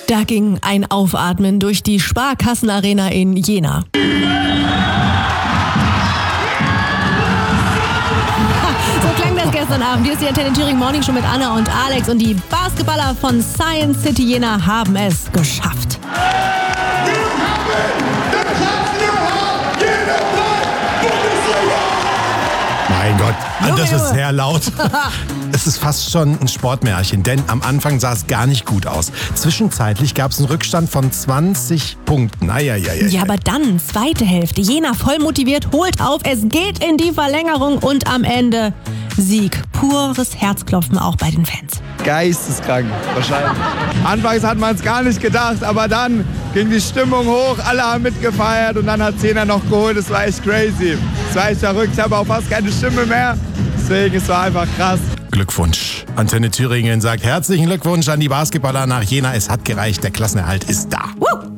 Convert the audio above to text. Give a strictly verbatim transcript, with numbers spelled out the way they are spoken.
Da ging ein Aufatmen durch die Sparkassenarena in Jena. So klang das gestern Abend. Hier ist die Antenne Thüringen Morning Show mit Anna und Alex und die Basketballer von Science City Jena haben es geschafft. Mein Gott, Junge, das ist Junge. sehr laut. Es ist fast schon ein Sportmärchen, denn am Anfang sah es gar nicht gut aus. Zwischenzeitlich gab es einen Rückstand von zwanzig Punkten. Eieiei. Ja, aber dann, zweite Hälfte. Jena voll motiviert, holt auf, es geht in die Verlängerung und am Ende Sieg. Pures Herzklopfen auch bei den Fans. Geisteskrank, wahrscheinlich. Anfangs hat man es gar nicht gedacht, aber dann ging die Stimmung hoch, alle haben mitgefeiert und dann hat Zehner noch geholt, das war echt crazy. Das war echt verrückt, ich habe auch fast keine Stimme mehr, deswegen es war einfach krass. Glückwunsch. Antenne Thüringen sagt herzlichen Glückwunsch an die Basketballer nach Jena. Es hat gereicht, der Klassenerhalt ist da.